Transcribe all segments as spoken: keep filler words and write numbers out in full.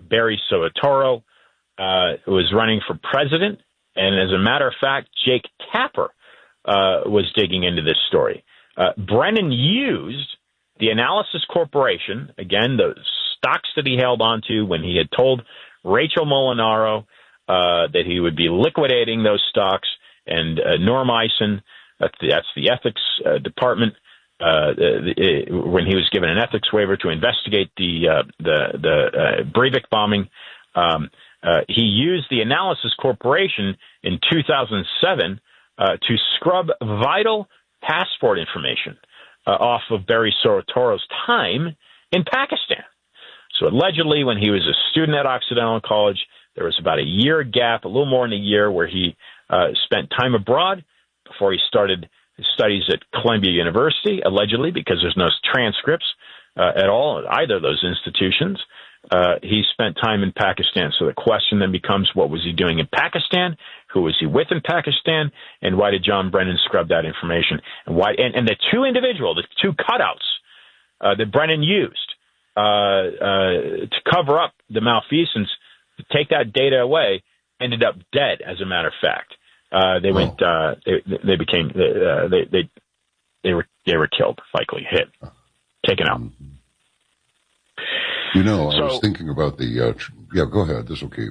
Barry Soetoro uh, was running for president. And as a matter of fact, Jake Tapper uh, was digging into this story. Uh, Brennan used the Analysis Corporation, again, the stocks that he held onto when he had told Rachel Molinaro uh, that he would be liquidating those stocks, and uh, Norm Eisen, that's the, that's the ethics uh, department, uh, the, the, when he was given an ethics waiver to investigate the uh, the, the uh, Breivik bombing, um, uh, he used the Analysis Corporation in two thousand seven uh, to scrub vital passport information uh, off of Barry Soetoro's time in Pakistan. So allegedly, when he was a student at Occidental College, there was about a year gap, a little more than a year, where he uh, spent time abroad before he started his studies at Columbia University, allegedly, because there's no transcripts uh, at all at either of those institutions. Uh, he spent time in Pakistan. So the question then becomes, what was he doing in Pakistan? Who was he with in Pakistan? And why did John Brennan scrub that information? And why? And, and the two individual, the two cutouts uh, that Brennan used uh, uh, to cover up the malfeasance, to take that data away, ended up dead. As a matter of fact, uh, they went. Uh, they, they became. Uh, they they they were they were killed, likely hit, taken out. You know, I so, was thinking about the. Uh, tr- yeah, go ahead. This will keep.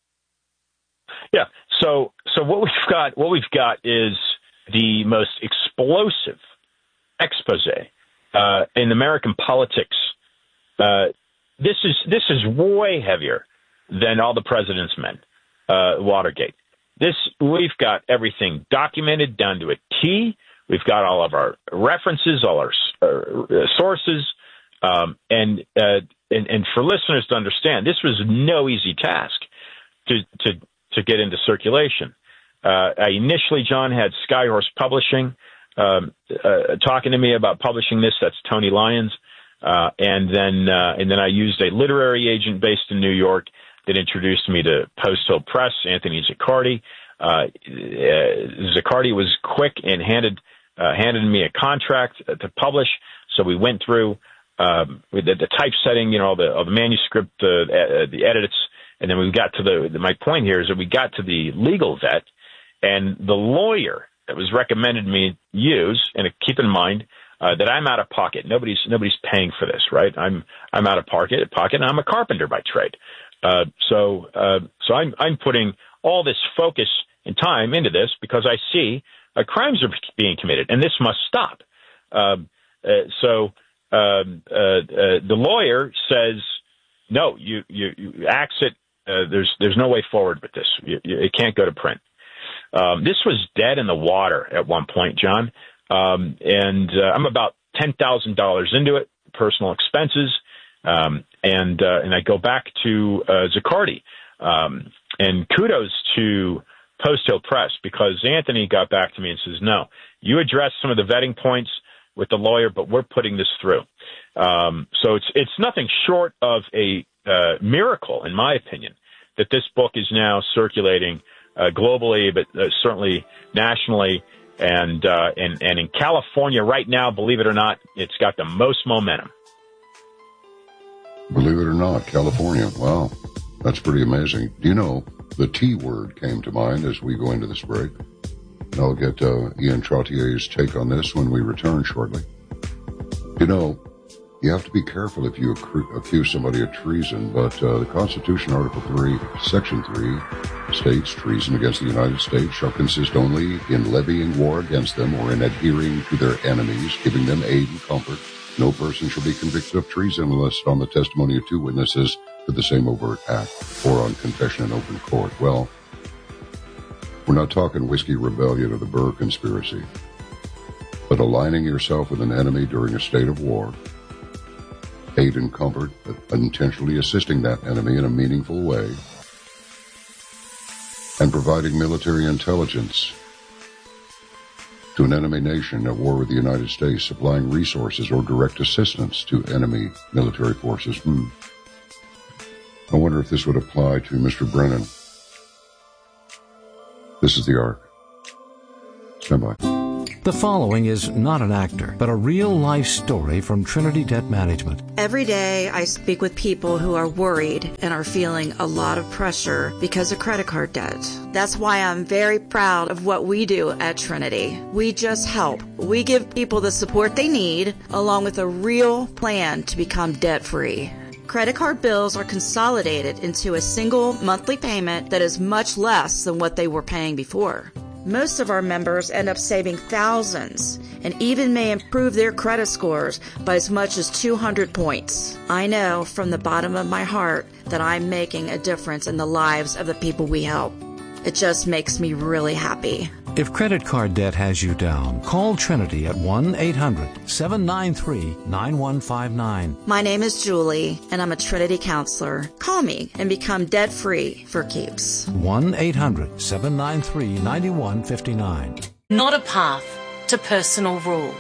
Yeah. So so what we've got what we've got is the most explosive expose uh, in American politics. Uh, this is this is way heavier than all the president's men. Uh, Watergate. This we've got everything documented down to a T. We've got all of our references, all our uh, sources, um, and, uh, and and for listeners to understand, this was no easy task to to to get into circulation. Uh, I initially, John, had Skyhorse Publishing um, uh, talking to me about publishing this. That's Tony Lyons, uh, and then uh, and then I used a literary agent based in New York that introduced me to Post Hill Press, Anthony Zaccardi. Uh, uh, Zaccardi was quick and handed uh, handed me a contract to publish. So we went through um, with the, the typesetting, you know, all the, all the manuscript, uh, uh, the edits, and then we got to the, the. My point here is that we got to the legal vet, and the lawyer that was recommended me use, and keep in mind uh, that I'm out of pocket. Nobody's nobody's paying for this, right? I'm I'm out of pocket, pocket, and I'm a carpenter by trade. Uh, so, uh, so I'm, I'm putting all this focus and time into this because I see uh, crimes are being committed, and this must stop. Um, uh, so, um, uh, uh, the lawyer says, no, you, you, you axe it. Uh, there's, there's no way forward with this. You, you, it can't go to print. Um, this was dead in the water at one point, John. Um, and, uh, I'm about ten thousand dollars into it, personal expenses. Um, and, uh, and I go back to, uh, Zaccardi, um, and kudos to Post Hill Press, because Anthony got back to me and says, no, you addressed some of the vetting points with the lawyer, but we're putting this through. Um, so it's, it's nothing short of a, uh, miracle, in my opinion, that this book is now circulating, uh, globally, but uh, certainly nationally. And, uh, and, and in California right now, believe it or not, it's got the most momentum. Believe it or not, California. Wow, that's pretty amazing. Do you know, the T word came to mind as we go into this break. I'll get uh, Ian Trottier's take on this when we return shortly. You know, you have to be careful if you accru- accuse somebody of treason, but uh, the Constitution, Article three, Section three, states treason against the United States shall consist only in levying war against them or in adhering to their enemies, giving them aid and comfort. No person shall be convicted of treason unless on the testimony of two witnesses to the same overt act or on confession in open court. Well, we're not talking Whiskey Rebellion or the Burr Conspiracy, but aligning yourself with an enemy during a state of war, aid and comfort, intentionally assisting that enemy in a meaningful way, and providing military intelligence to an enemy nation at war with the United States, supplying resources or direct assistance to enemy military forces. Hmm. I wonder if this would apply to Mister Brennan. This is the Ark. Stand by. The following is not an actor, but a real-life story from Trinity Debt Management. Every day I speak with people who are worried and are feeling a lot of pressure because of credit card debt. That's why I'm very proud of what we do at Trinity. We just help. We give people the support they need, along with a real plan to become debt-free. Credit card bills are consolidated into a single monthly payment that is much less than what they were paying before. Most of our members end up saving thousands and even may improve their credit scores by as much as two hundred points. I know from the bottom of my heart that I'm making a difference in the lives of the people we help. It just makes me really happy. If credit card debt has you down, call Trinity at one eight hundred seven nine three nine one five nine. My name is Julie, and I'm a Trinity counselor. Call me and become debt-free for keeps. one eight hundred seven nine three nine one five nine. Not a path to personal rule.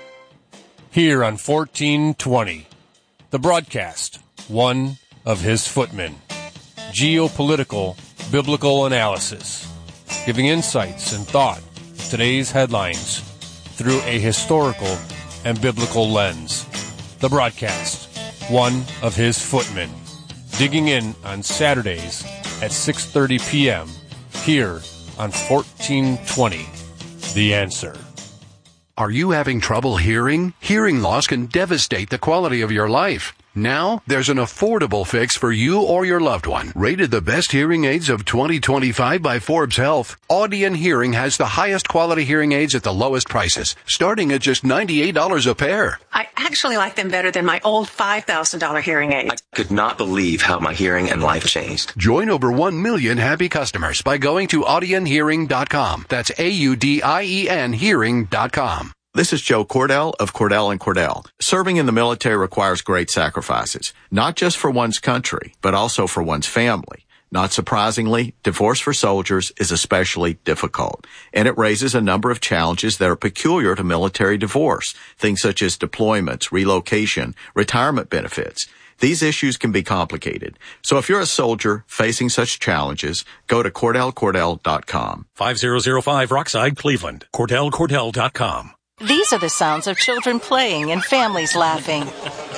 Here on fourteen twenty, the broadcast, one of his footmen. Geopolitical biblical analysis, giving insights and thought to today's headlines through a historical and biblical lens. The broadcast, one of his footmen, digging in on Saturdays at six thirty p.m. here on fourteen twenty, The Answer. Are you having trouble hearing? Hearing loss can devastate the quality of your life. Now, there's an affordable fix for you or your loved one. Rated the best hearing aids of twenty twenty-five by Forbes Health, Audion Hearing has the highest quality hearing aids at the lowest prices, starting at just ninety-eight dollars a pair. I actually like them better than my old five thousand dollars hearing aid. I could not believe how my hearing and life changed. Join over one million happy customers by going to audion hearing dot com. That's A U D I E N hearing dot com. This is Joe Cordell of Cordell and Cordell. Serving in the military requires great sacrifices, not just for one's country, but also for one's family. Not surprisingly, divorce for soldiers is especially difficult, and it raises a number of challenges that are peculiar to military divorce, things such as deployments, relocation, retirement benefits. These issues can be complicated. So if you're a soldier facing such challenges, go to cordell cordell dot com. five zero zero five Rockside, Cleveland. cordell cordell dot com. These are the sounds of children playing and families laughing.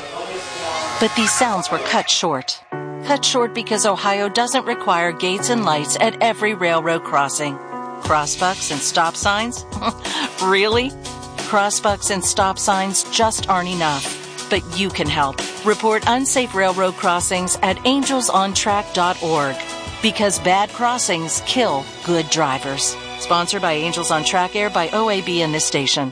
But these sounds were cut short. Cut short because Ohio doesn't require gates and lights at every railroad crossing. Crossbucks and stop signs? Really? Crossbucks and stop signs just aren't enough. But you can help. Report unsafe railroad crossings at angels on track dot org. Because bad crossings kill good drivers. Sponsored by Angels on Track, aired by O A B and this station.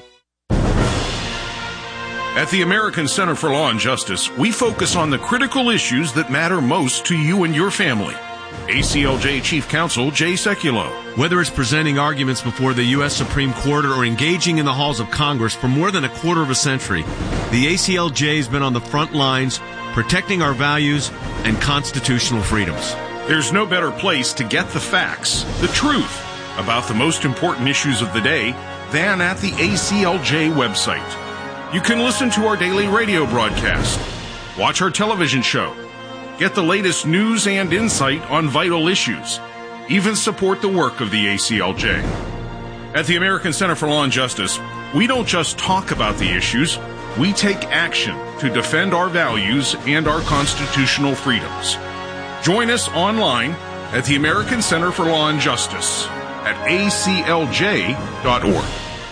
At the American Center for Law and Justice, we focus on the critical issues that matter most to you and your family. A C L J Chief Counsel Jay Sekulow. Whether it's presenting arguments before the U S Supreme Court or engaging in the halls of Congress for more than a quarter of a century, the A C L J has been on the front lines protecting our values and constitutional freedoms. There's no better place to get the facts, the truth, about the most important issues of the day than at the A C L J website. You can listen to our daily radio broadcast, watch our television show, get the latest news and insight on vital issues, even support the work of the A C L J. At the American Center for Law and Justice, we don't just talk about the issues, we take action to defend our values and our constitutional freedoms. Join us online at the American Center for Law and Justice at A C L J dot org.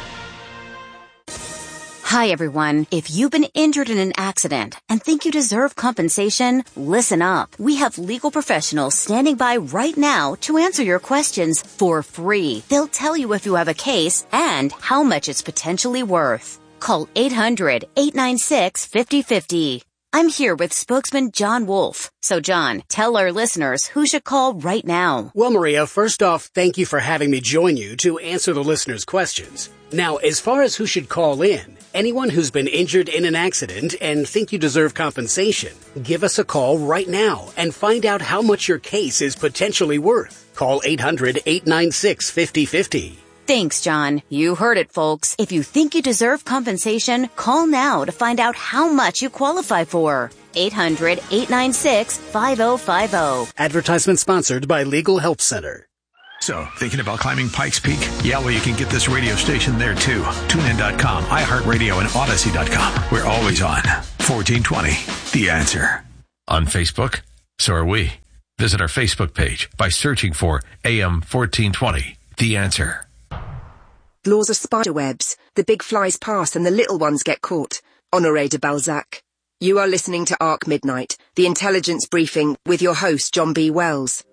Hi, everyone. If you've been injured in an accident and think you deserve compensation, listen up. We have legal professionals standing by right now to answer your questions for free. They'll tell you if you have a case and how much it's potentially worth. Call eight hundred eight nine six five oh five oh. I'm here with spokesman John Wolf. So, John, tell our listeners who should call right now. Well, Maria, first off, thank you for having me join you to answer the listeners' questions. Now, as far as who should call in, anyone who's been injured in an accident and think you deserve compensation, give us a call right now and find out how much your case is potentially worth. Call eight hundred eight nine six five oh five oh. Thanks, John. You heard it, folks. If you think you deserve compensation, call now to find out how much you qualify for. eight hundred eight nine six five oh five oh. Advertisement sponsored by Legal Help Center. So, thinking about climbing Pikes Peak? Yeah, well, you can get this radio station there, too. tune in dot com, iHeartRadio, and Odyssey dot com. We're always on. fourteen twenty, The Answer. On Facebook? So are we. Visit our Facebook page by searching for A M fourteen twenty, The Answer. Laws of spiderwebs. The big flies pass and the little ones get caught. Honoré de Balzac. You are listening to Arc Midnight, the intelligence briefing with your host, John B. Wells.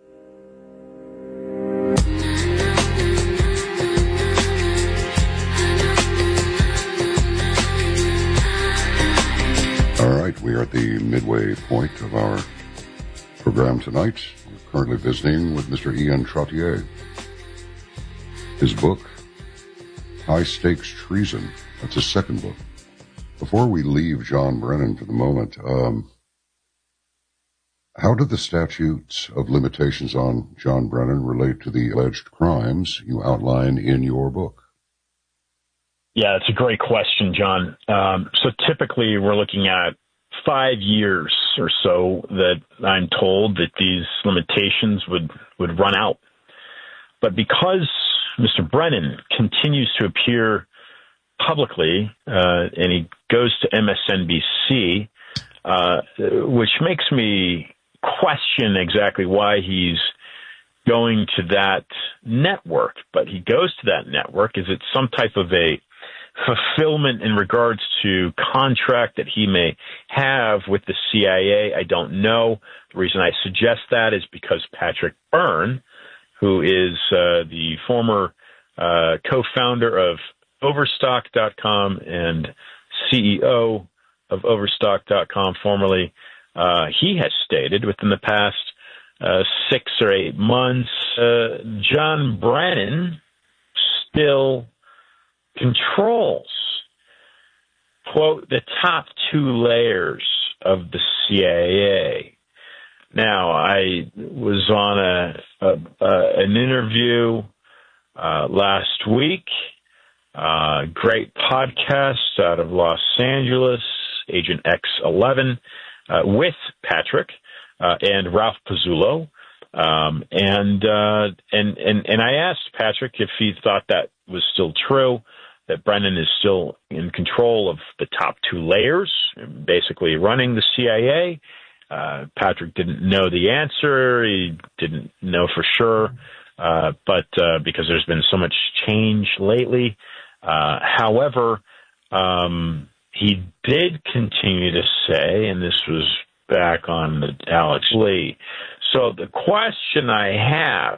All right, we are at the midway point of our program tonight. We're currently visiting with Mister Ian Trottier. His book, High Stakes Treason. That's his second book. Before we leave John Brennan for the moment, um, how do the statutes of limitations on John Brennan relate to the alleged crimes you outline in your book? Yeah, it's a great question, John. Um, so typically we're looking at five years or so that I'm told that these limitations would, would run out. But because Mister Brennan continues to appear publicly, uh, and he goes to M S N B C, uh, which makes me question exactly why he's going to that network. But he goes to that network. Is it some type of a fulfillment in regards to contract that he may have with the C I A? I don't know. The reason I suggest that is because Patrick Byrne, who is uh, the former uh, co-founder of Overstock dot com and C E O of Overstock dot com formerly, uh, he has stated within the past uh, six or eight months, uh, John Brennan still controls, quote, the top two layers of the C I A. Now, I was on a, a, a an interview uh, last week, uh, great podcast out of Los Angeles, Agent X eleven, uh, with Patrick uh, and Ralph Pizzulo. Um, and, uh, and, and, and I asked Patrick if he thought that was still true, that Brennan is still in control of the top two layers, basically running the C I A. Uh, Patrick didn't know the answer. He didn't know for sure, uh, but uh, because there's been so much change lately. Uh, however, um, he did continue to say, and this was back on the Alex Lee. So the question I have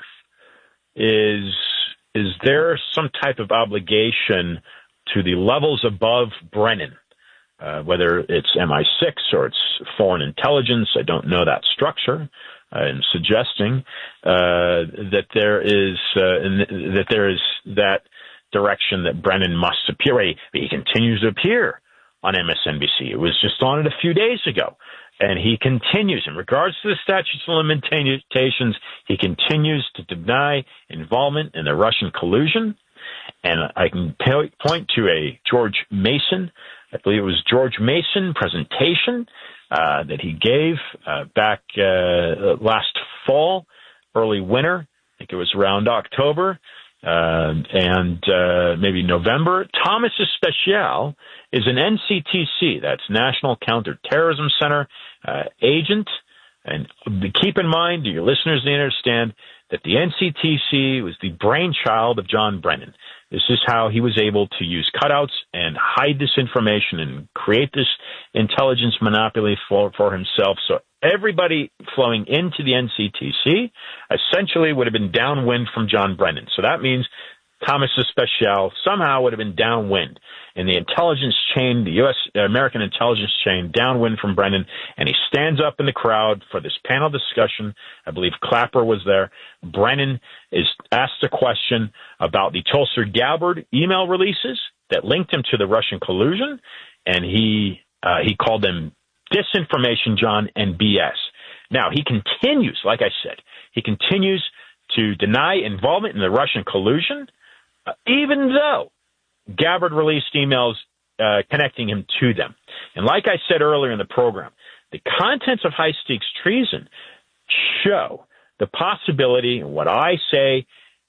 is, is there some type of obligation to the levels above Brennan? Uh, whether it's M I six or it's foreign intelligence, I don't know that structure. I'm suggesting uh, that there is uh, that there is that direction that Brennan must appear. He, he continues to appear on M S N B C. It was just on it a few days ago, and he continues. In regards to the statutes of limitations, he continues to deny involvement in the Russian collusion. And I can p- point to a George Mason, I believe it was George Mason presentation uh, that he gave uh, back uh, last fall, early winter. I think it was around October uh, and uh, maybe November. Thomas Especial is an N C T C, that's National Counterterrorism Center uh, agent. And keep in mind, your listeners need to understand that the N C T C was the brainchild of John Brennan. This is how he was able to use cutouts and hide this information and create this intelligence monopoly for, for himself. So everybody flowing into the N C T C essentially would have been downwind from John Brennan. So that means Thomas Especial somehow would have been downwind in the intelligence chain, the U S American intelligence chain, downwind from Brennan, and he stands up in the crowd for this panel discussion. I believe Clapper was there. Brennan is asked a question about the Tulsi Gabbard email releases that linked him to the Russian collusion, and he uh, he called them disinformation, John, and B S. Now, he continues, like I said, he continues to deny involvement in the Russian collusion, uh, even though Gabbard released emails uh, connecting him to them. And like I said earlier in the program, the contents of high-stakes treason show the possibility, and what I say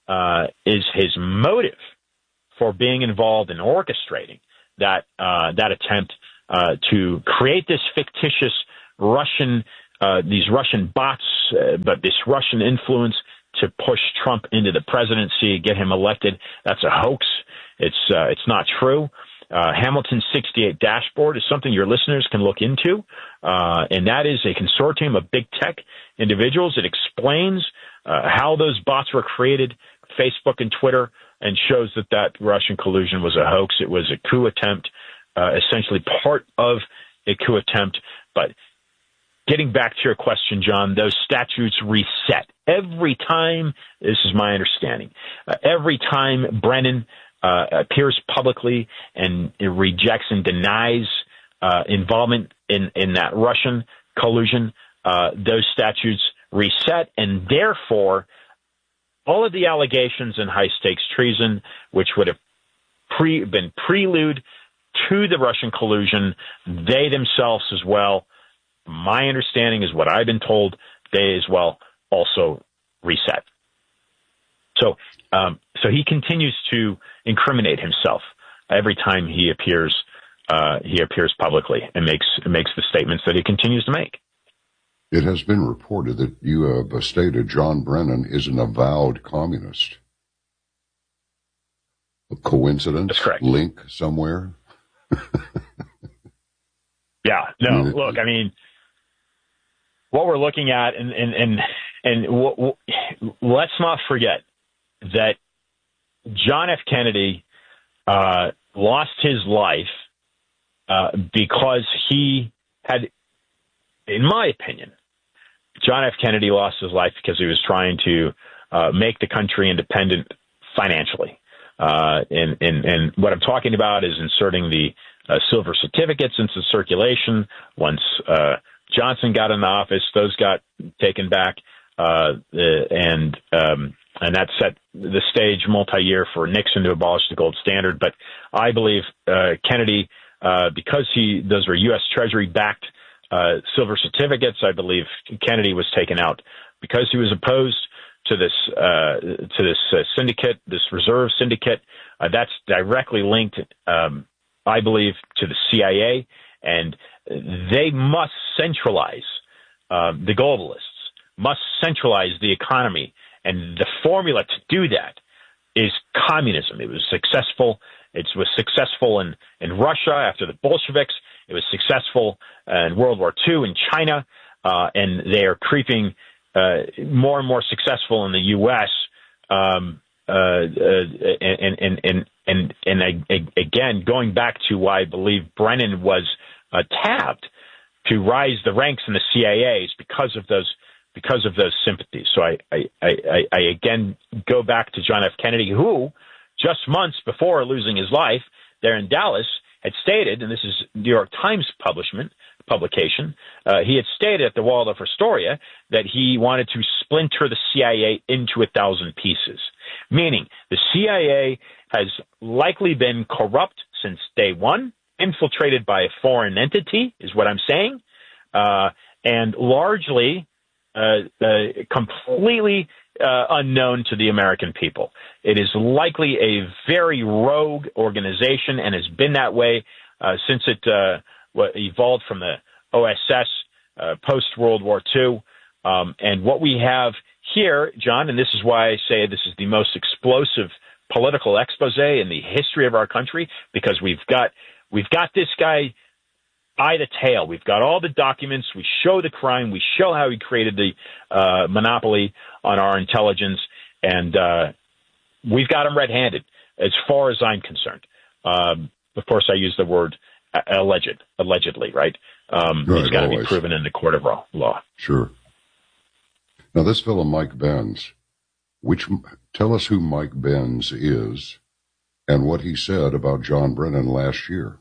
uh, is his motive for being involved in orchestrating that uh, that attempt uh, to create this fictitious Russian, uh, these Russian bots, uh, but this Russian influence to push Trump into the presidency, get him elected. That's a hoax. It's uh, it's not true. Uh, Hamilton sixty-eight dashboard is something your listeners can look into, uh, and that is a consortium of big tech individuals. It explains uh, how those bots were created, Facebook and Twitter, and shows that that Russian collusion was a hoax. It was a coup attempt, uh, essentially part of a coup attempt. But getting back to your question, John, those statutes reset every time. This is my understanding. Uh, every time Brennan uh, appears publicly and rejects and denies uh, involvement in, in that Russian collusion, uh, those statutes reset, and therefore all of the allegations in high-stakes treason, which would have pre- been prelude to the Russian collusion, they themselves as well, my understanding is what I've been told, they as well also reset. So, um, so he continues to incriminate himself every time he appears, uh, he appears publicly and makes makes the statements that he continues to make. It has been reported that you have stated John Brennan is an avowed communist. A coincidence? That's correct. Link somewhere? Yeah, no, I mean, look, I mean, what we're looking at, and, and, and, and w- w- let's not forget that John F. Kennedy uh, lost his life uh, because he had, in my opinion, John F. Kennedy lost his life because he was trying to uh, make the country independent financially. Uh, and, and, and what I'm talking about is inserting the uh, silver certificates into circulation. Once uh, Johnson got in the office, those got taken back, uh, and um, and that set the stage multi-year for Nixon to abolish the gold standard. But I believe uh, Kennedy, uh, because he those were U S Treasury backed Uh, silver certificates, I believe Kennedy was taken out because he was opposed to this uh, to this uh, syndicate, this reserve syndicate. Uh, that's directly linked, um, I believe, to the C I A, and they must centralize uh, the globalists, must centralize the economy, and the formula to do that is communism. It was successful. It was successful in, in Russia after the Bolsheviks. It was successful uh, in World War Two in China, uh, and they are creeping uh, more and more successful in the U S. Um, uh, uh, and and and and and I, I, again, going back to why I believe Brennan was uh, tabbed to rise the ranks in the C I A is because of those because of those sympathies. So I I, I, I again go back to John F. Kennedy, who just months before losing his life there in Dallas had stated, and this is New York Times publishment, publication, uh, he had stated at the Waldorf Astoria that he wanted to splinter the C I A into a thousand pieces, meaning the C I A has likely been corrupt since day one, infiltrated by a foreign entity, is what I'm saying, uh, and largely uh, uh, completely Uh, unknown to the American people. It is likely a very rogue organization and has been that way uh, since it uh, evolved from the O S S uh, post-World War Two. Um, and what we have here, John, and this is why I say this is the most explosive political expose in the history of our country, because we've got we've got this guy by the tail. We've got all the documents. We show the crime. We show how he created the uh, monopoly on our intelligence, and uh, we've got him red-handed as far as I'm concerned. Um, of course, I use the word alleged, allegedly, right? Um, right he's got to be always. proven in the court of law. Sure. Now, this fellow Mike Benz, which tell us who Mike Benz is and what he said about John Brennan last year.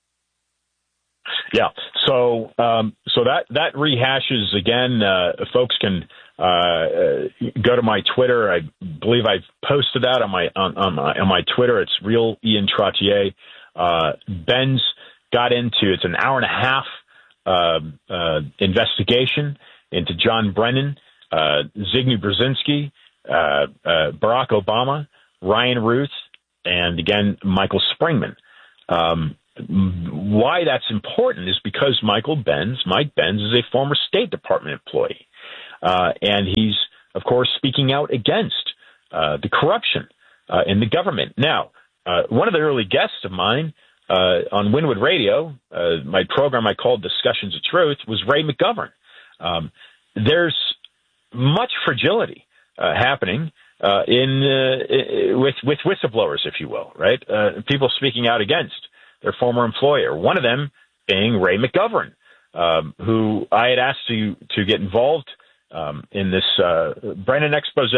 Yeah, so um, so that that rehashes again. Uh, folks can uh, go to my Twitter. I believe I've posted that on my on, on my on my Twitter. It's real Ian Trottier. Uh, Benz got into it's an hour and a half uh, uh, investigation into John Brennan, uh, Zbigniew Brzezinski, uh, uh, Barack Obama, Ryan Ruth, and again, Michael Springman. Um, why that's important is because Michael Benz, Mike Benz, is a former State Department employee. Uh, and he's, of course, speaking out against uh, the corruption uh, in the government. Now, uh, one of the early guests of mine uh, on Wynwood Radio, uh, my program I called Discussions of Truth, was Ray McGovern. Um, there's much fragility uh, happening uh, in uh, with with whistleblowers, if you will, right? Uh, people speaking out against their former employer. One of them being Ray McGovern, um, who I had asked to to get involved um, in this uh, Brennan expose.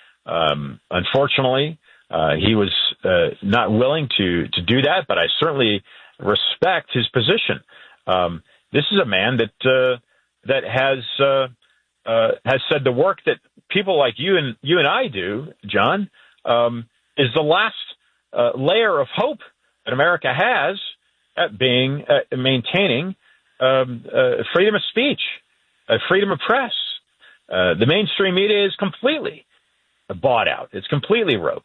Um, unfortunately, uh, he was uh, not willing to to do that, but I certainly respect his position. Um, this is a man that uh, that has uh, uh, has said the work that people like you and you and I do, John, um, is the last uh, layer of hope that America has at being uh, maintaining um, uh, freedom of speech, uh, freedom of press. Uh, the mainstream media is completely bought out. It's completely rogue.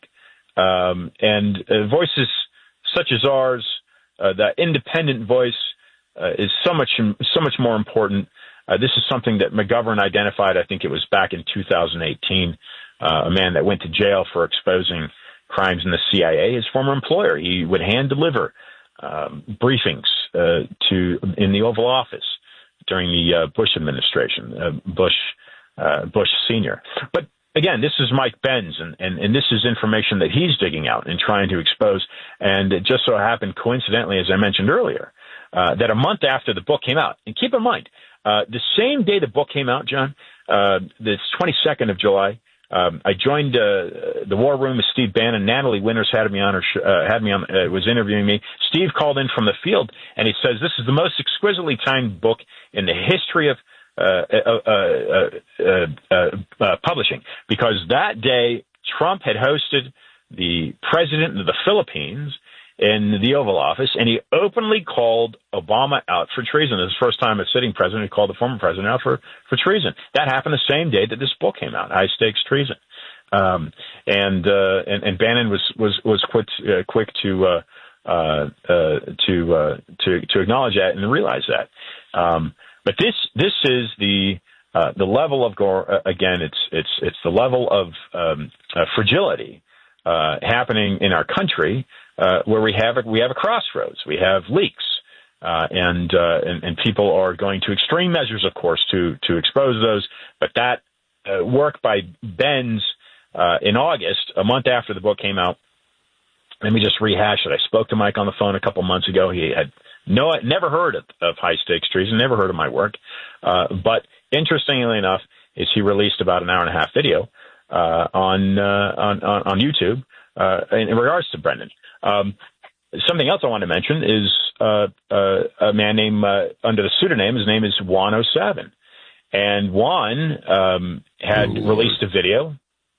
Um, and uh, voices such as ours, uh, the independent voice, uh, is so much so much more important. Uh, this is something that McGovern identified. I think it was back in two thousand eighteen. Uh, a man that went to jail for exposing crimes in the C I A. His former employer. He would hand deliver um, briefings uh, to in the Oval Office during the uh, Bush administration, uh, Bush uh, Bush Senior. But again, this is Mike Benz, and, and, and this is information that he's digging out and trying to expose. And it just so happened, coincidentally, as I mentioned earlier, uh, that a month after the book came out, and keep in mind, uh, the same day the book came out, John, uh, the twenty-second of July, um, I joined uh, the War Room with Steve Bannon. Natalie Winters had me on her, sh- uh, had me on, uh, was interviewing me. Steve called in from the field, and he says this is the most exquisitely timed book in the history of Uh, uh, uh, uh, uh, uh, publishing, because that day Trump had hosted the president of the Philippines in the Oval Office, and he openly called Obama out for treason. This is the first time a sitting president had called the former president out for, for treason. That happened the same day that this book came out, High Stakes Treason. Um, and, uh, and and Bannon was was was quick uh, quick to uh, uh, uh, to uh, to to acknowledge that and realize that. Um, But this this is the uh, the level of uh, again it's it's it's the level of um, uh, fragility uh, happening in our country uh, where we have a, we have a crossroads. We have leaks, uh, and, uh, and and people are going to extreme measures, of course, to to expose those. But that uh, work by Benz uh, in August, a month after the book came out. Let me just rehash it. I spoke to Mike on the phone a couple months ago. He had no, never heard of, of High Stakes Treason, never heard of my work. Uh, but interestingly enough, is he released about an hour and a half video uh, on, uh, on on YouTube uh, in, in regards to Brendan. Um, something else I want to mention is uh, uh, a man named uh, under the pseudonym. His name is Juan oh seven, and Juan um, had oh, released a video.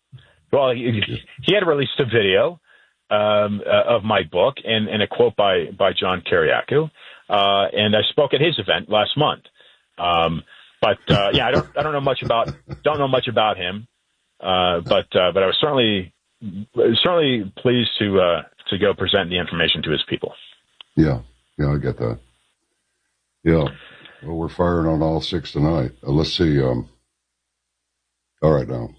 Well, he, he had released a video. Um, uh, of my book and, and a quote by, by John Kiriakou. Uh, and I spoke at his event last month. Um, but, uh, yeah, I don't, I don't know much about, don't know much about him. Uh, but, uh, but I was certainly, certainly pleased to, uh, to go present the information to his people. Yeah. Yeah, I get that. Yeah. Well, we're firing on all six tonight. Uh, let's see. Um, all right now.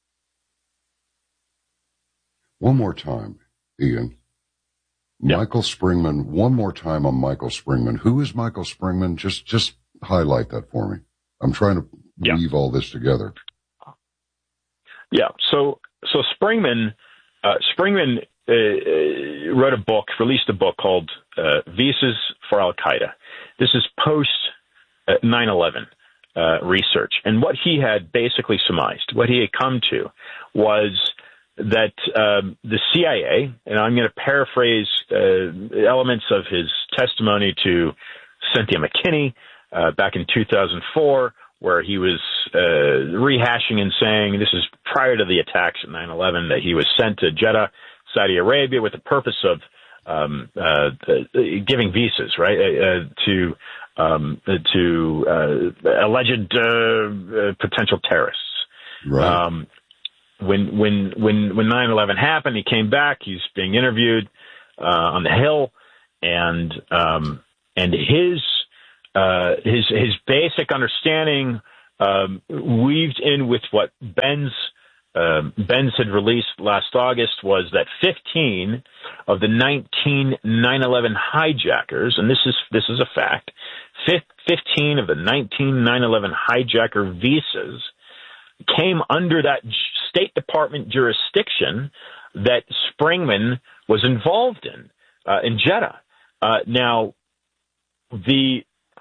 One more time. Ian, yep. Michael Springman, one more time on Michael Springman. Who is Michael Springman? Just just highlight that for me. I'm trying to yep. weave all this together. Yeah, so so Springman, uh, Springman uh, wrote a book, released a book called uh, Visas for Al-Qaeda. This is post uh, nine eleven uh, research. And what he had basically surmised, what he had come to was that um, the C I A, and I'm going to paraphrase uh, elements of his testimony to Cynthia McKinney uh, back in two thousand four, where he was uh, rehashing and saying, this is prior to the attacks at nine eleven, that he was sent to Jeddah, Saudi Arabia, with the purpose of um, uh, uh, giving visas, right, uh, to um, to uh, alleged uh, uh, potential terrorists. Right. Um, when when when when nine eleven happened, he came back. He's being interviewed uh, on the Hill, and um, and his uh, his his basic understanding um, weaved in with what Ben's uh, Ben's had released last August was that fifteen of the nineteen nine eleven hijackers, and this is this is a fact, fifteen of the nineteen nine eleven hijacker visas came under that State Department jurisdiction that Springman was involved in, uh, in Jeddah. Uh, now, the,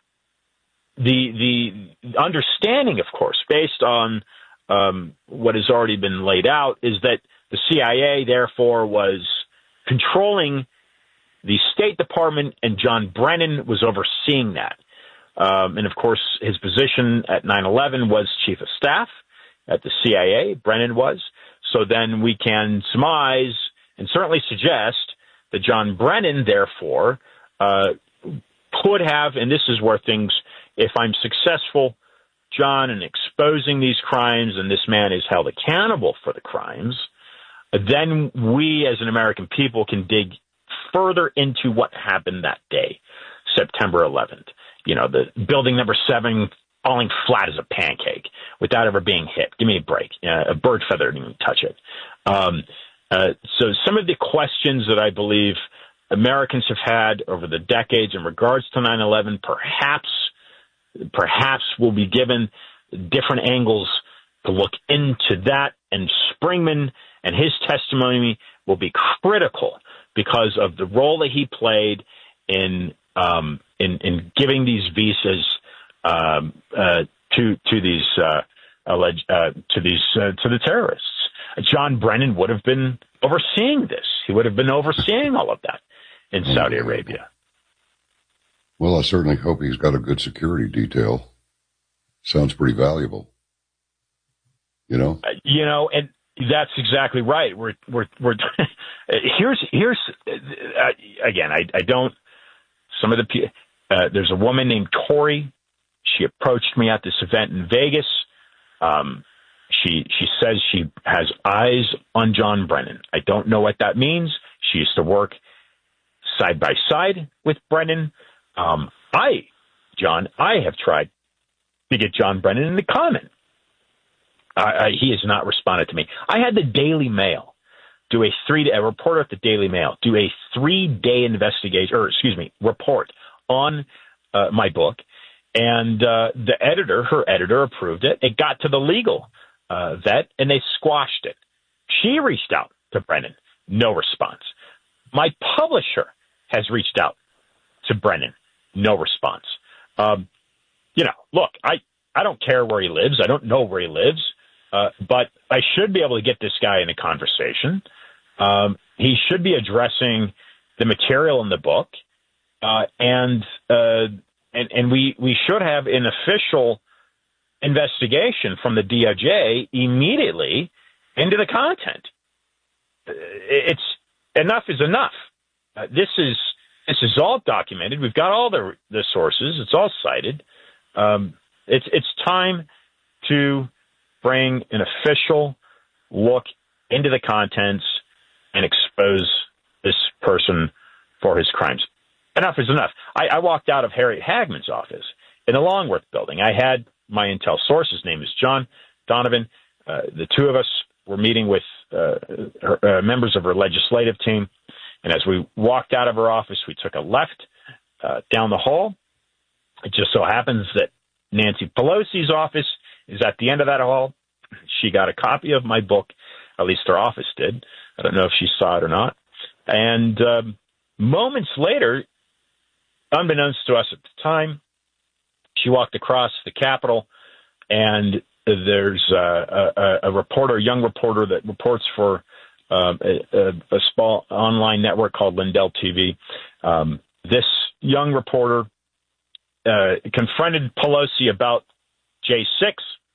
the, the understanding, of course, based on, um, what has already been laid out is that the C I A, therefore, was controlling the State Department, and John Brennan was overseeing that. Um, and of course, his position at nine eleven was Chief of Staff at the C I A, Brennan was. So then we can surmise and certainly suggest that John Brennan, therefore, uh, could have, and this is where things, if I'm successful, John, in exposing these crimes and this man is held accountable for the crimes, then we as an American people can dig further into what happened that day, September eleventh. You know, the building number seven falling flat as a pancake without ever being hit. Give me a break. Uh, a bird feather didn't even touch it. Um, uh, so some of the questions that I believe Americans have had over the decades in regards to nine eleven, perhaps, perhaps will be given different angles to look into that. And Springman and his testimony will be critical because of the role that he played in um, in, in giving these visas Um, uh, to to these uh, alleged uh, to these uh, to the terrorists. John Brennan would have been overseeing this. He would have been overseeing all of that in Saudi Arabia. Well, I certainly hope he's got a good security detail. Sounds pretty valuable. You know. Uh, you know, and that's exactly right. We're we're we're here's here's uh, again. I I don't. Some of the uh, there's a woman named Tori. She approached me at this event in Vegas. Um, she she says she has eyes on John Brennan. I don't know what that means. She used to work side by side with Brennan. Um, I, John, I have tried to get John Brennan in the comment. Uh, I, he has not responded to me. I had the Daily Mail do a three a reporter at the Daily Mail do a three day investigation, or excuse me, report on uh, my book. And uh, the editor, her editor, approved it. It got to the legal uh, vet, and they squashed it. She reached out to Brennan. No response. My publisher has reached out to Brennan. No response. Um, you know, look, I, I don't care where he lives. I don't know where he lives. Uh, but I should be able to get this guy in a conversation. Um, he should be addressing the material in the book. Uh, and... Uh, And, and we, we should have an official investigation from the D O J immediately into the content. It's enough is enough. Uh, this is this is all documented. We've got all the the sources. It's all cited. Um, it's it's time to bring an official look into the contents and expose this person for his crimes. Enough is enough. I, I walked out of Harriet Hagman's office in the Longworth building. I had my intel source. His name is John Donovan. Uh, the two of us were meeting with uh, her, uh, members of her legislative team. And as we walked out of her office, we took a left uh, down the hall. It just so happens that Nancy Pelosi's office is at the end of that hall. She got a copy of my book, at least her office did. I don't know if she saw it or not. And um, moments later, unbeknownst to us at the time, she walked across the Capitol, and there's a, a, a reporter, a young reporter that reports for um, a, a small online network called Lindell T V. Um, this young reporter uh, confronted Pelosi about J six,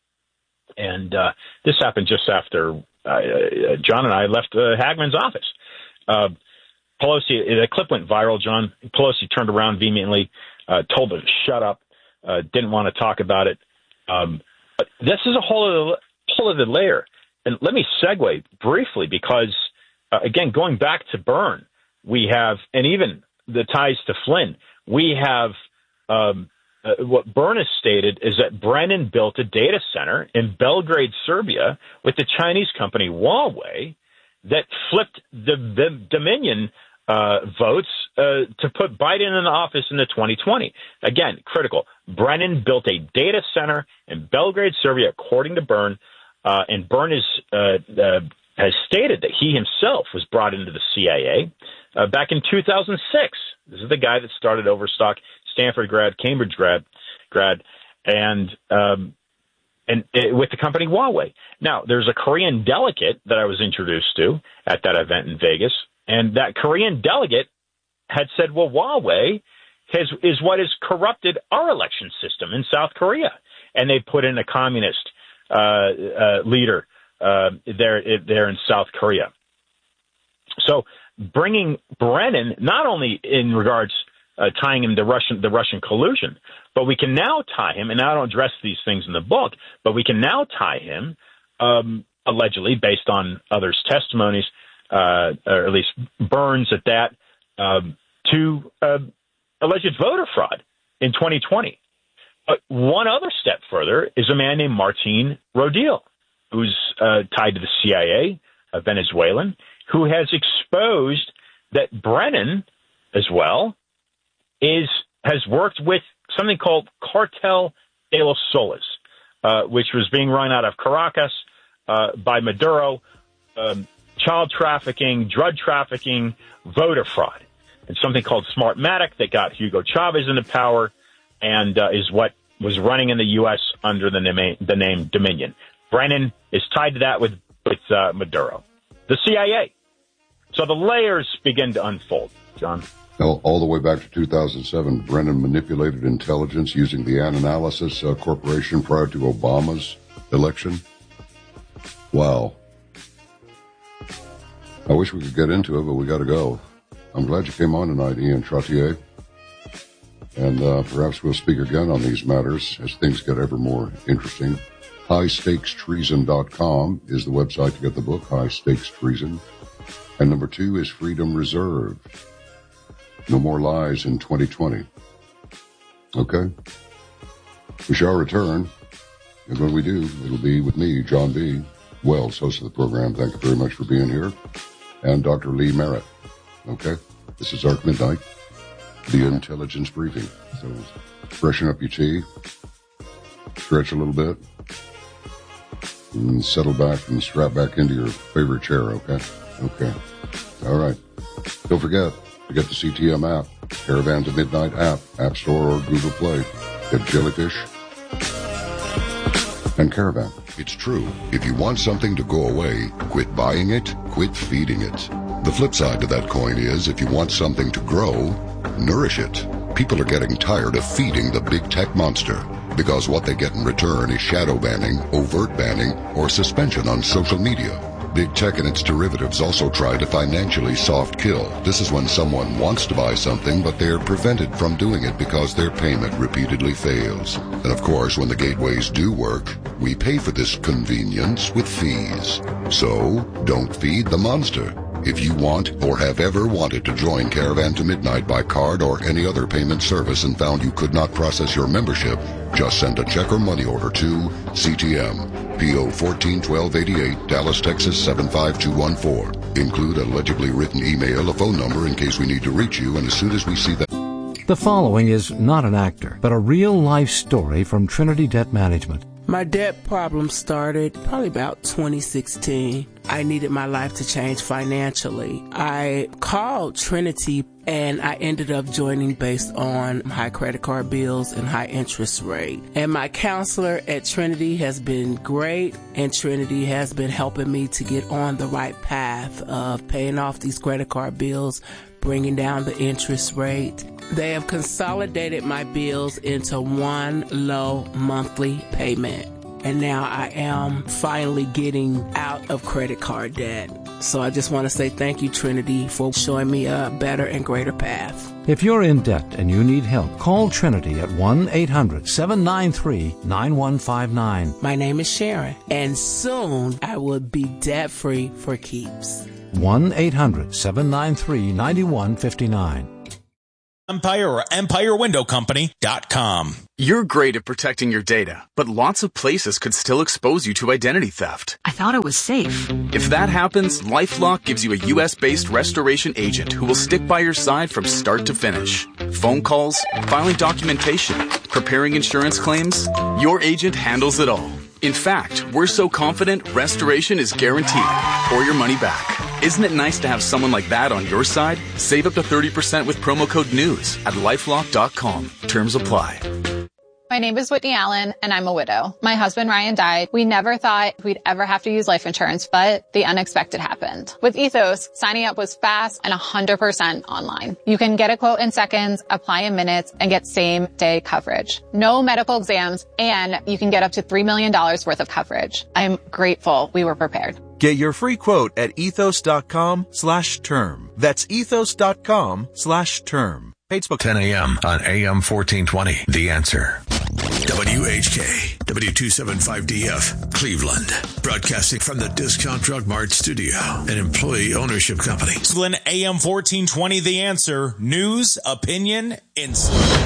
and uh, this happened just after uh, John and I left uh, Hagman's office. Uh, Pelosi, the clip went viral, John. Pelosi turned around vehemently, uh, told her to shut up, uh, didn't want to talk about it. Um, but this is a whole other, whole other layer. and let me segue briefly because, uh, again, going back to Byrne, we have, and even the ties to Flynn, we have um, uh, what Byrne has stated is that Brennan built a data center in Belgrade, Serbia, with the Chinese company Huawei that flipped the, the Dominion uh, votes uh, to put Biden in the office in the twenty twenty. Again, critical. Brennan built a data center in Belgrade, Serbia, according to Byrne, uh, and Byrne is, uh, uh, has stated that he himself was brought into the C I A uh, back in two thousand six. This is the guy that started Overstock, Stanford grad, Cambridge grad, grad, and um, and uh, with the company Huawei. Now, there's a Korean delegate that I was introduced to at that event in Vegas, and that Korean delegate had said, well, Huawei has, is what has corrupted our election system in South Korea. And they put in a communist uh, uh, leader uh, there, there in South Korea. So bringing Brennan, not only in regards uh, tying him to Russian, the Russian collusion, but we can now tie him, and I don't address these things in the book, but we can now tie him, um, allegedly, based on others' testimonies, uh, or at least Burns at that, um, to uh, alleged voter fraud in twenty twenty. But one other step further is a man named Martin Rodil, who's uh, tied to the C I A, a Venezuelan, who has exposed that Brennan, as well, is has worked with something called Cartel de los Soles, uh, which was being run out of Caracas uh, by Maduro, um, child trafficking, drug trafficking, voter fraud. And something called Smartmatic that got Hugo Chavez into power and uh, is what was running in the U S under the name, the name Dominion. Brennan is tied to that with, with uh, Maduro. The C I A. So the layers begin to unfold, John. All, all the way back to two thousand seven, Brennan manipulated intelligence using the Analysis uh, Corporation prior to Obama's election. Wow. I wish we could get into it, but we got to go. I'm glad you came on tonight, Ian Trottier. And uh, perhaps we'll speak again on these matters as things get ever more interesting. high stakes treason dot com is the website to get the book, High Stakes Treason. And number two is Freedom Reserve. No more lies in twenty twenty. Okay. We shall return. And when we do, it'll be with me, John B. Wells, host of the program. Thank you very much for being here. And Doctor Lee Merritt. Okay. This is Arc Midnight, the intelligence briefing. So freshen up your tea, stretch a little bit, and settle back and strap back into your favorite chair, okay? Okay. All right. Don't forget to get the C T M app, Caravan to Midnight app, App Store or Google Play. Get Jellyfish and Caravan. It's true. If you want something to go away, quit buying it, quit feeding it. The flip side to that coin is if you want something to grow, nourish it. People are getting tired of feeding the big tech monster because what they get in return is shadow banning, overt banning, or suspension on social media. Big tech and its derivatives also try to financially soft kill. This is when someone wants to buy something, but they're prevented from doing it because their payment repeatedly fails. And of course, when the gateways do work, we pay for this convenience with fees. So, don't feed the monster. If you want or have ever wanted to join Caravan to Midnight by card or any other payment service and found you could not process your membership, just send a check or money order to C T M, P O fourteen twelve eighty-eight, Dallas, Texas seven five two one four. Include a legibly written email, a phone number in case we need to reach you, and as soon as we see that... The following is not an actor, but a real-life story from Trinity Debt Management. My debt problem started probably about twenty sixteen. I needed my life to change financially. I called Trinity and I ended up joining based on high credit card bills and high interest rate. And my counselor at Trinity has been great, and Trinity has been helping me to get on the right path of paying off these credit card bills, bringing down the interest rate. They have consolidated my bills into one low monthly payment. And now I am finally getting out of credit card debt. So I just want to say thank you, Trinity, for showing me a better and greater path. If you're in debt and you need help, call Trinity at one eight hundred seven nine three nine one five nine. My name is Sharon, and soon I will be debt-free for keeps. one eight hundred seven nine three nine one five nine. Empire or Empire Window Company dot com. You're great at protecting your data, but lots of places could still expose you to identity theft. I thought it was safe. If that happens, LifeLock gives you a U S-based restoration agent who will stick by your side from start to finish. Phone calls, filing documentation, preparing insurance claims, your agent handles it all. In fact, we're so confident restoration is guaranteed or your money back. Isn't it nice to have someone like that on your side? Save up to thirty percent with promo code NEWS at lifelock dot com. Terms apply. My name is Whitney Allen, and I'm a widow. My husband, Ryan, died. We never thought we'd ever have to use life insurance, but the unexpected happened. With Ethos, signing up was fast and one hundred percent online. You can get a quote in seconds, apply in minutes, and get same-day coverage. No medical exams, and you can get up to three million dollars worth of coverage. I'm grateful we were prepared. Get your free quote at ethos.com slash term. That's ethos.com slash term. Facebook ten a.m. on A M fourteen twenty. The Answer. W H K, W two seventy-five D F, Cleveland. Broadcasting from the Discount Drug Mart studio, an employee ownership company. Cleveland A M fourteen twenty, The Answer. News, opinion, insight.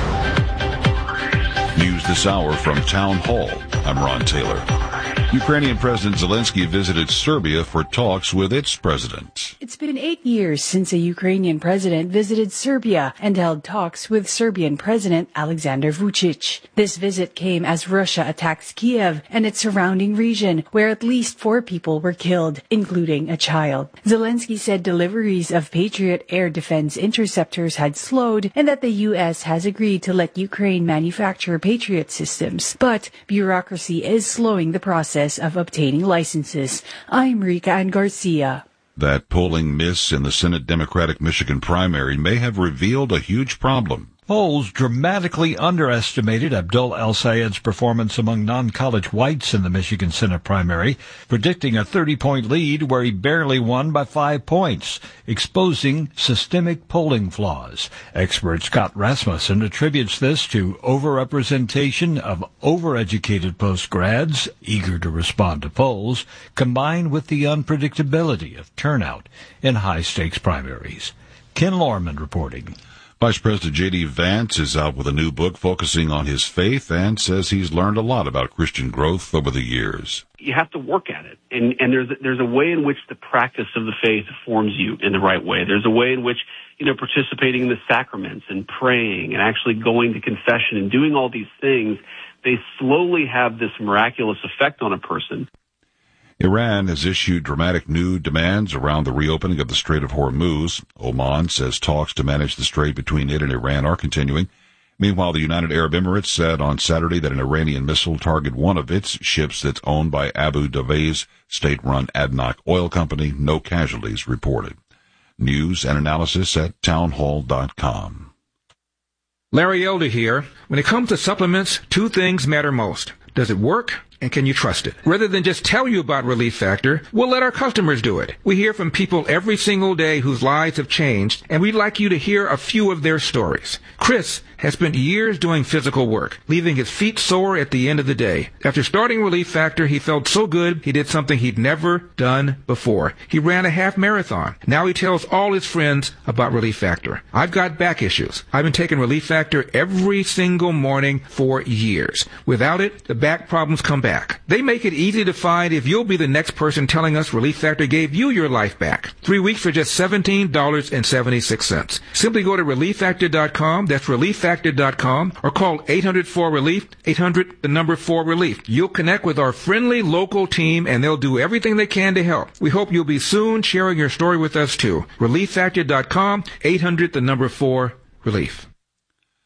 News this hour from Town Hall. I'm Ron Taylor. Ukrainian President Zelensky visited Serbia for talks with its president. It's been eight years since a Ukrainian president visited Serbia and held talks with Serbian President Alexander Vučić. This visit came as Russia attacks Kiev and its surrounding region, where at least four people were killed, including a child. Zelensky said deliveries of Patriot air defense interceptors had slowed and that the U S has agreed to let Ukraine manufacture Patriot systems. But bureaucracy is slowing the process of obtaining licenses. I'm Rika Ann Garcia. That polling miss in the Senate Democratic Michigan primary may have revealed a huge problem. Polls dramatically underestimated Abdul El-Sayed's performance among non-college whites in the Michigan Senate primary, predicting a thirty-point lead where he barely won by five points, exposing systemic polling flaws. Expert Scott Rasmussen attributes this to overrepresentation of overeducated postgrads eager to respond to polls, combined with the unpredictability of turnout in high-stakes primaries. Ken Lorman reporting. Vice President J D. Vance is out with a new book focusing on his faith and says he's learned a lot about Christian growth over the years. You have to work at it, and, and there's, there's a way in which the practice of the faith forms you in the right way. There's a way in which, you know, participating in the sacraments and praying and actually going to confession and doing all these things, they slowly have this miraculous effect on a person. Iran has issued dramatic new demands around the reopening of the Strait of Hormuz. Oman says talks to manage the strait between it and Iran are continuing. Meanwhile, the United Arab Emirates said on Saturday that an Iranian missile targeted one of its ships that's owned by Abu Dhabi's state-run ADNOC oil company. No casualties reported. News and analysis at townhall dot com. Larry Elder here. When it comes to supplements, two things matter most. Does it work? And can you trust it? Rather than just tell you about Relief Factor, we'll let our customers do it. We hear from people every single day whose lives have changed, and we'd like you to hear a few of their stories. Chris has spent years doing physical work, leaving his feet sore at the end of the day. After starting Relief Factor, he felt so good he did something he'd never done before. He ran a half marathon. Now he tells all his friends about Relief Factor. I've got back issues. I've been taking Relief Factor every single morning for years. Without it, the back problems come back. They make it easy to find if you'll be the next person telling us Relief Factor gave you your life back. Three weeks for just seventeen dollars and seventy-six cents. Simply go to relief factor dot com, that's relief factor dot com, or call eight hundred four relief, eight hundred, the number four relief. You'll connect with our friendly local team and they'll do everything they can to help. We hope you'll be soon sharing your story with us too. relief factor dot com, eight hundred, the number four relief.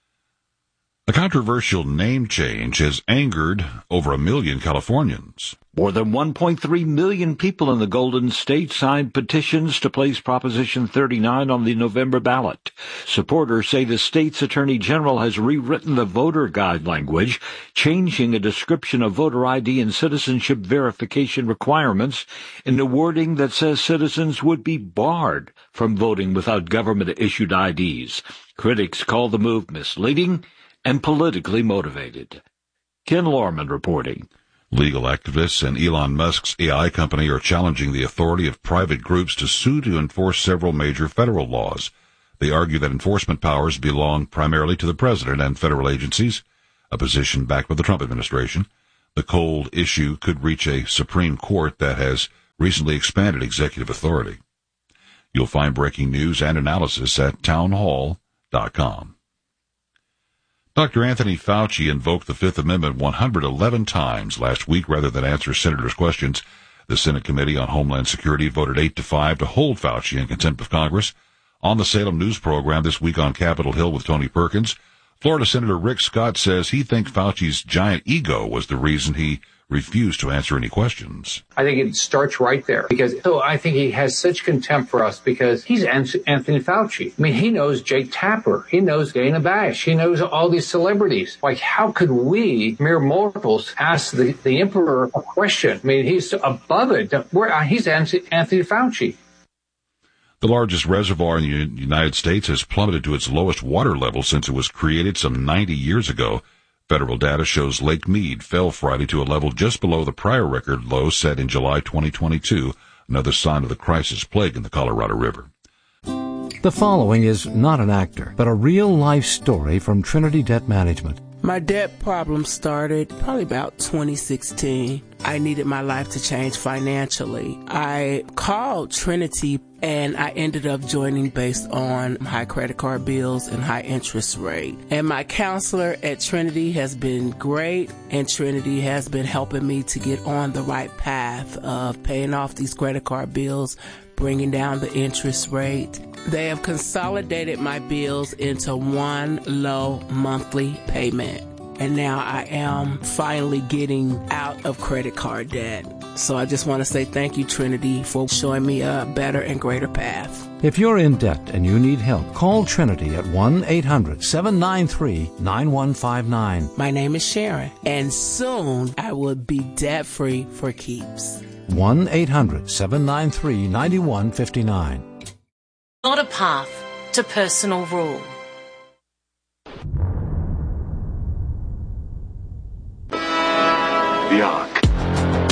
A controversial name change has angered over a million Californians. More than one point three million people in the Golden State signed petitions to place Proposition thirty-nine on the November ballot. Supporters say the state's attorney general has rewritten the voter guide language, changing a description of voter I D and citizenship verification requirements in the wording that says citizens would be barred from voting without government-issued I Ds. Critics call the move misleading and politically motivated. Ken Lorman reporting. Legal activists and Elon Musk's A I company are challenging the authority of private groups to sue to enforce several major federal laws. They argue that enforcement powers belong primarily to the president and federal agencies, a position backed by the Trump administration. The cold issue could reach a Supreme Court that has recently expanded executive authority. You'll find breaking news and analysis at townhall dot com. Doctor Anthony Fauci invoked the Fifth Amendment one hundred eleven times last week rather than answer senators' questions. The Senate Committee on Homeland Security voted eight to five to hold Fauci in contempt of Congress. On the Salem News program this week on Capitol Hill with Tony Perkins, Florida Senator Rick Scott says he thinks Fauci's giant ego was the reason he refused to answer any questions. I think it starts right there because so I think he has such contempt for us because he's Anthony Fauci. I mean, he knows Jake Tapper. He knows Dana Bash. He knows all these celebrities. Like, how could we, mere mortals, ask the, the emperor a question? I mean, he's above it. We're, he's Anthony Fauci. The largest reservoir in the United States has plummeted to its lowest water level since it was created some ninety years ago. Federal data shows Lake Mead fell Friday to a level just below the prior record low set in July twenty twenty-two, another sign of the crisis plaguing the Colorado River. The following is not an actor, but a real-life story from Trinity Debt Management. My debt problem started probably about twenty sixteen. I needed my life to change financially. I called Trinity and I ended up joining based on high credit card bills and high interest rate. And my counselor at Trinity has been great, and Trinity has been helping me to get on the right path of paying off these credit card bills, bringing down the interest rate. They have consolidated my bills into one low monthly payment. And now I am finally getting out of credit card debt. So I just want to say thank you, Trinity, for showing me a better and greater path. If you're in debt and you need help, call Trinity at one eight hundred seven nine three nine one five nine. My name is Sharon, and soon I will be debt-free for keeps. one eight hundred seven nine three nine one five nine. Not a path to personal rule. Beyond